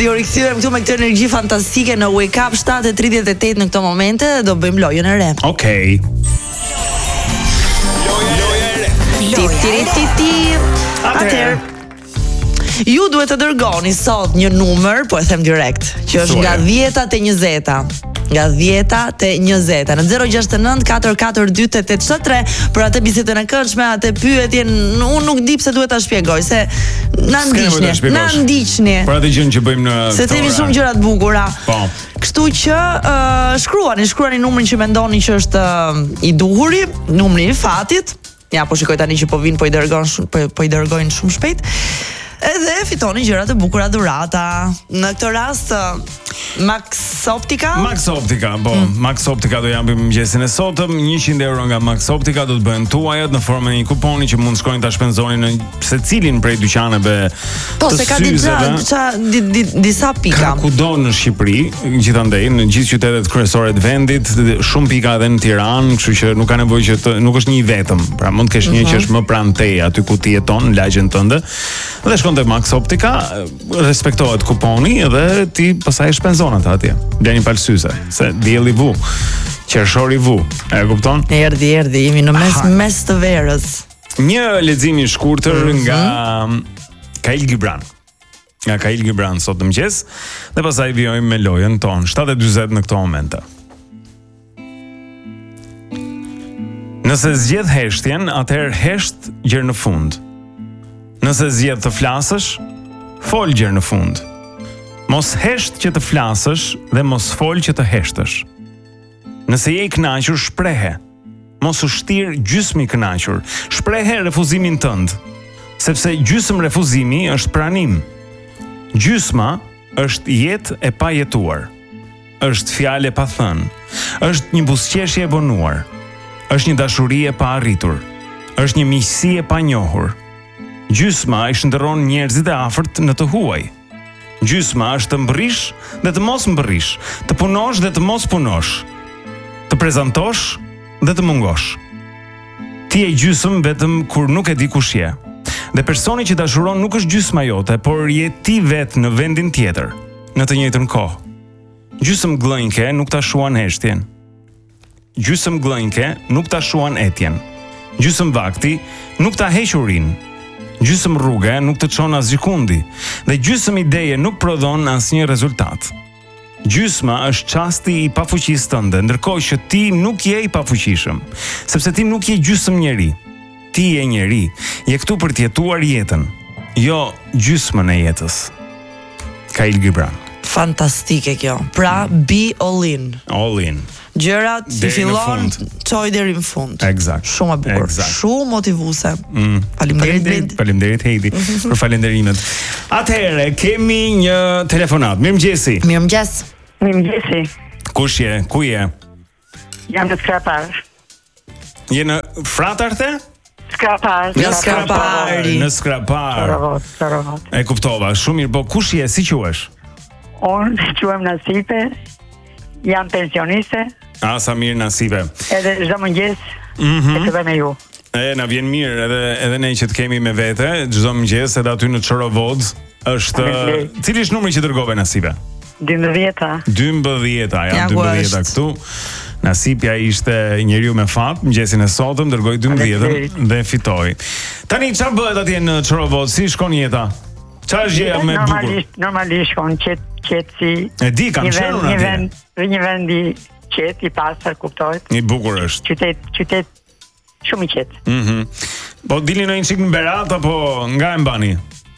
Blendi, u rikthyem këtu me këtë energji fantastike në Wake Up 7:38 në këto momente dhe do bëjmë lojën e re. Okej. Atëherë, ju duhet të dërgoni sot një numër, po e them direkt, që është nga 10-a te 20-a. Nga 10-a te 20-a në 069 442 873 për atë bisedën e këndshme, atë pyetjen, unë nuk di pse duhet ta shpjegoj, se na ndiqni. Për atë gjën që bëjmë në se themi shumë gjëra të bukura. Po. Kështu që shkruani numrin që mendoni që është i duhuri, numrin i fatit. Ja, po shikoj tani që po vinë, po i dërgojnë shumë shpejt. Edhe fitoni gjëra të bukura dhurata. Në këtë rast Max Optica, po. Max Optica do japim mëngjesin e sotëm, 100 euro nga Max Optica do të bëhen tuajat në formën e një kuponi që mund shkojnë ta shpenzoni në secilin prej dyqaneve po, të se ka disa pika. Ka kudo në Shqipëri, gjithandej në gjithë qytetet kryesore të vendit, shumë pika edhe në Tiranë, kështu që nuk ka nevojë që nuk është një i vetëm. Pra mund të kesh një që është më pranë teje, aty ku ti jeton, në lagjen tënde. Dhe shkon te Max Optica, respektohet kuponi dhe ti pastaj shpenzon atë atje. Bleni palsyse, se dielli vu, qershori vu. E kupton? Erdhi, jemi në mes të verës. Një lexim i shkurtër nga Kail Gibran. Nga Kail Gibran sot në mëngjes, dhe pastaj vijojmë me lojën tonë 7:40 në këto momente. Nëse zgjedh heshtjen, atëherë hesht gjer në fund. Nëse zgjedh të flasësh, fol gjer në fund. Mos hesht që të flasësh dhe mos fol që të heshtësh. Nëse je i kënaqur, shprehe. Mos u shtir gjysmë i kënaqur. Shprehe refuzimin tënd, sepse gjysmë refuzimi është pranim. Gjysma është jetë e pa jetuar. Është fjalë e pa thënë. Është një buzëqeshje e vonuar. Është një dashuri e pa arritur. Është një miqësi e pa njohur. Gjysma i shndërron njerëzit e afërt në të huaj. Gjysma është të mbërrish dhe të mos mbërrish, të punosh dhe të mos punosh, të prezantosh dhe të mungosh. Ti je gjysmë vetëm kur nuk e di kush je. Dhe personi që dashuron nuk është gjysma jote, por je ti vetë në vendin tjetër, në të njëjtën kohë. Gjysmë glënjke nuk ta shuan heshtjen. Gjysmë glënjke nuk ta shuan etjen. Gjysmë vakti nuk ta heq urinë. Gjysmë rruge nuk të çon as gjikundi, dhe gjysmë ideje nuk prodhon asnjë rezultat. Gjysma është çasti i pafuqisë tënde, ndërkohë që ti nuk je i pafuqishëm, sepse ti nuk je gjysmë njeri. Ti je njeri, je këtu për të jetuar jetën, jo gjysmën e jetës. Kail Gibran. Fantastike kjo. Pra, be all in. All in. Gjërat si fillon, çoj deri në fund. Eksakt. Shumë e bukur, shumë motivuese. Faleminderit Heidi për falënderimet. Atëherë kemi një telefonat. Mirëmëngjesi. Mirëmëngjesi. Kush je? Ku je? Jam në Skrapar. Je në Fratar the? Skrapar. Në Skrapar. Sarovat. E kuptova. Shumë mirë, po kush je? Si quhesh? Unë quhem Nasibe. Jam pensioniste. Sa mirë Nasibe. Edhe çdo mëngjes e të bëj me ju. Na vjen mirë edhe ne që të kemi me vete çdo mëngjes edhe aty në Çorovod. Është cili është numri që dërgove Nasibe? 12-a. 12-a, ja 12-a këtu. Nasipja ishte njeriu me fat, mëngjesin e sotëm dërgoi 12-ën dhe fitoi. Tani çfarë bëhet atje në Çorovod? Si shkon jeta? Çfarë është gjëja më e bukur? Normalisht shkon qetësi. E di, kam qenë atje. Një vend i qetë, i pastër, kuptohet. I bukur është. Qytet shumë i qetë. Po dilni në një çik në Berat apo nga e mbani?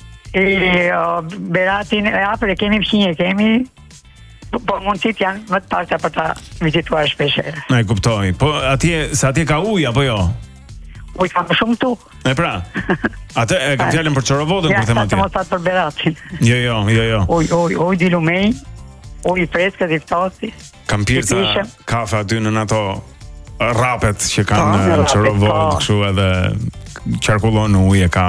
Beratin e afër e kemi, fqinje e kemi. Po mundësit janë më të pastra për ta vizituar shpesh. E kuptoj. Po atje ka ujë apo jo? Ujë kam shumë tu. E pra. Atë e kam fjalën për Çoravodën kur them atje. Ja, mos atë për Beratin. Jo. Ujë di lumej. Ujë freskët i ftohtë. Kam pirca kafe aty në ato rapet që kanë në Çorovod, kështu edhe qarkullon ujë ka.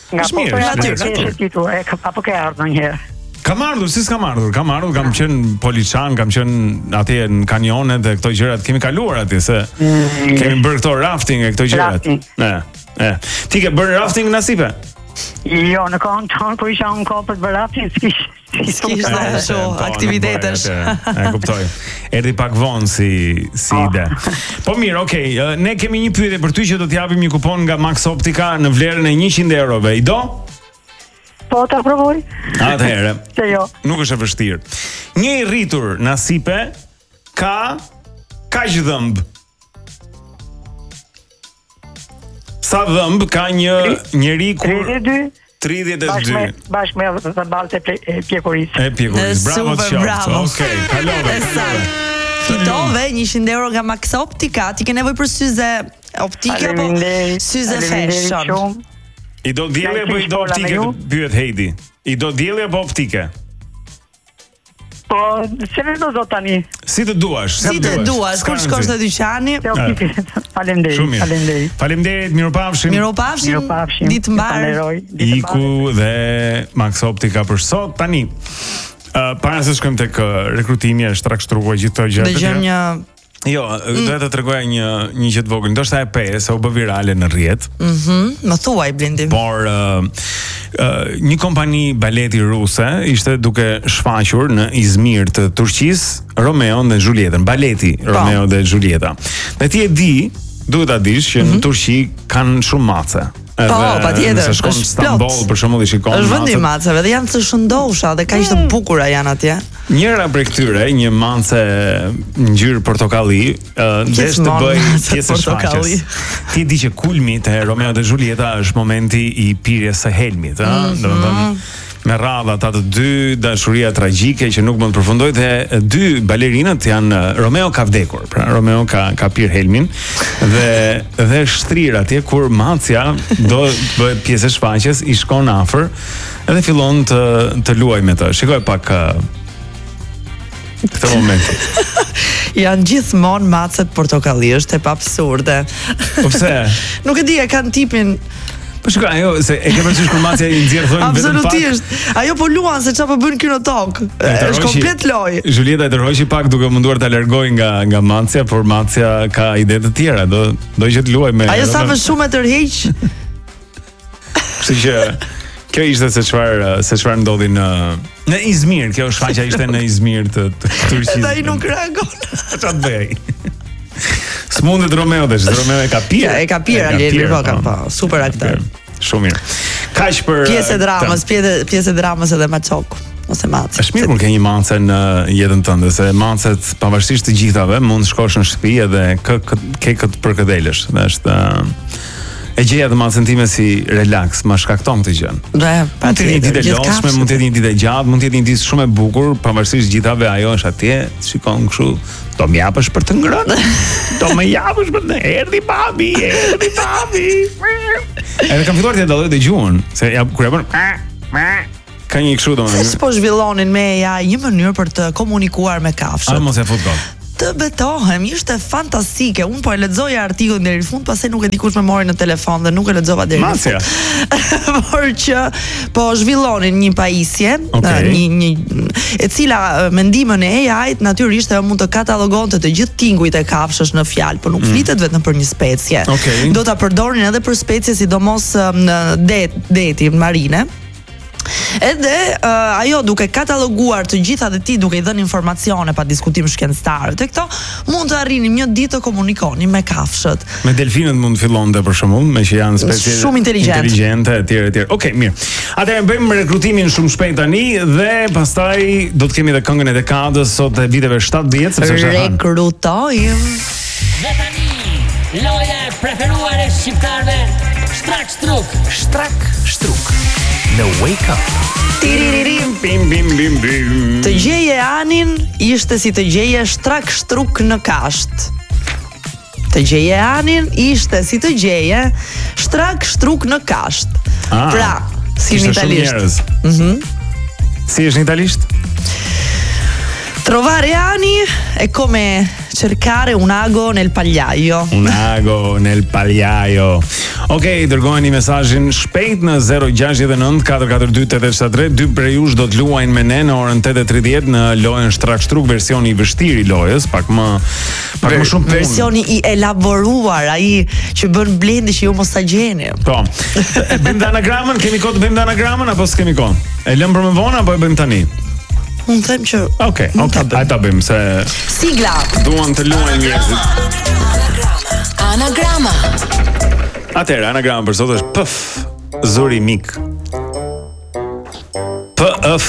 Apo ke ardhur ndonjëherë? Kam ardhur, si s'kam ardhur, kam qenë poliçan, kam qenë atje në kanionet dhe këto gjërat, kemi kaluar atje se kemi bërë këto rafting e këto gjërat. Ti ke bërë rafting Nasibe? Jo, në kohën tonë, ku isha unë kohë për të bërati, s'kishte ashtu aktivitetesh. E kuptoj. Erdhi pak vonë si ide. Po mirë, okay, ne kemi një pyetje për ty që do t'japim një kupon nga Max Optica në vlerën e 100 eurove. I do? Po, ta provoj. Atëherë. Se jo. Nuk është e vështirë. Një i rritur nasipe ka kaq dhëmb. Sa dhëmb ka një njeri kur 32. Bashkë me baltë e pjekurisë. E pjekurisë. Bravo të qoftë. Okej, kalove. Fitove 100 euro nga Max Optica. Ti ke nevojë për syze optike apo syze fashion? I do dielli apo i do optike? Pyet Heidi. I do dielli apo optike? Po, se ne do tani. Si të duash. Kur shkosh në dyqani? Faleminderit. Faleminderit, mirupafshim. Ditë mbar. Iku dhe Max Optica për sot. Tani, para se shkojmë tek rekrutimi, është trakshtruar gjithë këto gjëra. Dëgjojmë një Jo, do të tregoja një gjë të vogël. Ndoshta e pe, se u bë virale në rrjet. Më thuaj Blendi. Por një kompani baleti ruse ishte duke shfaqur në Izmir të Turqisë Romeo dhe Julietën, baleti Romeo dhe Julieta. Dhe ti e di, duhet ta dish që në Turqi kanë shumë mace. Po, patjetër. Nëse shkon në Stamboll, për shembull, i shikon macet. Është vendi i maceve dhe janë të shëndosha dhe kaq të bukura janë atje. Njëra prej këtyre, një mance ngjyrë portokalli, desh të bëj pjesë shfaqjes. Ti di që kulmi te Romeo dhe Julieta është momenti i pirjes së helmit, domethënë me radhë ata të dy, dashuria tragjike që nuk mund të përfundojë dhe dy balerinët janë Romeo ka vdekur. Pra Romeo ka pir helmin dhe shtrir atje kur macja do të bëhet pjesë e shfaqjes, i shkon afër dhe fillon të luajë me të. Shikoj pak këtë moment. Janë gjithmonë macet portokalli, është e absurde. Po pse? Nuk e di, e kanë tipin. Po shikoj, ajo se e ke parasysh kur macja i nxjerr thonë vetëm pak. Absolutisht. Ajo po luan se çfarë po bën këtu në tokë. Është komplet lojë. Julieta e tërhoqi pak duke munduar ta largojë nga macja, por macja ka ide të tjera, do që të luajë me. Ajo sa më shumë e tërheq. Kështu që kjo ishte se çfarë ndodhi në Izmir. Kjo shfaqja ishte në Izmir të Turqisë. Ai nuk reagon. Çfarë bëj? S'mundet Romeo dhe Romeo e ka pirë. E ka pirë Alieli Roka, po, super aktor. Shumë mirë. Kaq për pjesë e dramës edhe Maçok ose Mac. Është mirë kur ke një mance në jetën tënde, se mancet pavarësisht të gjithave mund të shkosh në shtëpi edhe ke këtë përkëdhelësh. Dhe është e gjeja të macën time si relax, ma shkakton këtë gjën. Mund të jetë një ditë e lodhshme, mund të jetë një ditë e gjatë, mund të jetë një ditë shumë e bukur, pavarësisht gjithave ajo është atje, shikon kështu, do më japësh për të ngrënë. Do më japësh për të erdhi babi. Edhe kam filluar të dalloj dëgjuan, se kur e bën ka një kështu domethënë. Se po zhvillonin me AI një mënyrë për të komunikuar me kafshët. A mos e fut kot. Të betohem, ishte fantastike. Unë po e lexoja artikullin deri në fund, pastaj nuk e di kush më mori në telefon dhe nuk e lexova deri në fund. Por që po zhvillonin një pajisje, një e cila mendimën e AI-t natyrisht ajo mund të katalogonte të gjithë tingujt e kafshësh në fjalë, por nuk flitet vetëm për një specie. Do ta përdorin edhe për specie sidomos në deti marine. Edhe ajo duke kataloguar të gjitha dhe ti duke i dhënë informacione pa diskutim shkencëtar të këto, mund të arrinim një ditë të komunikonin me kafshët. Me delfinët mund të fillonte për shembull, me që janë specie shumë inteligjente etj. Okej, mirë. Atëherë bëjmë rekrutimin shumë shpejt tani dhe pastaj do të kemi edhe këngën e dekadës sot e viteve 70, sepse është rekrutojmë. Dhe tani loja e preferuar e shqiptarëve, Strak Struk. Në Wake Up. Të gjeje anin ishte si të gjeje Strak Struk në kasht. Të gjeje anin ishte si të gjeje Strak Struk në kasht. Pra, si në italisht. Si është në italisht? Trovare ani è come cercare un ago nel pagliaio. Un ago nel pagliaio. Okej, dërgojeni mesazhin shpejt në 069 442 873. Dy prej jush do të luajnë me ne në orën 8:30 në lojën Shtrakshtruk, versioni i vështirë i lojës, pak më shumë punë. Versioni i elaboruar, ai që bën Blendi që ju mos ta gjeni. Po. E bëjmë anagramën, kemi kohë të bëjmë anagramën apo s'kemi kohë? E lëm për më vonë apo e bëjmë tani? Unë them që Okej, ta bëjmë se sigla. duan të luajnë njerëzit. Anagrama. Atëherë, anagrama për sot është PF, zuri mik. PF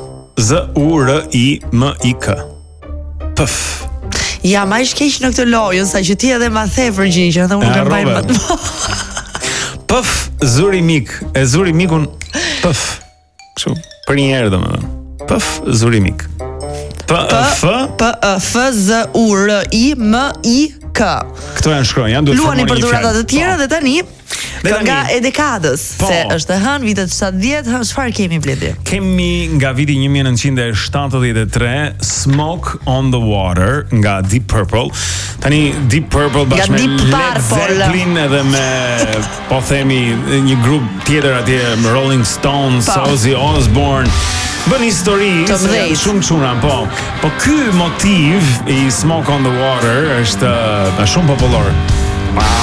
ZURIMIK. PF. Ja, ma ish keq në këtë lojë, sa që ti edhe ma the përgjigjen, dhe unë të mbaj më. PF zuri mik, e zuri mikun PF. Kështu, për një herë domethënë. PF zuri mik. PF ZURIMIK. Këto janë shkronjë, janë duhet luani për dhuratat të tjera dhe tani nga e dekadës, se është e hënë vitet 70, çfarë kemi Blendi? Kemi nga viti 1973 Smoke on the Water nga Deep Purple. Tani Deep Purple bashkë me Led Zeppelin edhe me po themi një grup tjetër atje, Rolling Stones, Ozzy Osbourne. Bën histori shumë çuna, po. Po ky motiv i Smoke on the Water është shumë popullor.